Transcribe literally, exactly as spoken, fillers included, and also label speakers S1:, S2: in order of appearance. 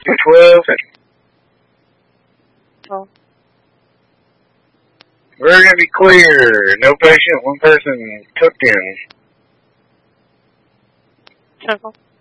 S1: twelve.
S2: twelve.
S1: We're going to be clear. No patient, one person cooked in.
S2: Circle.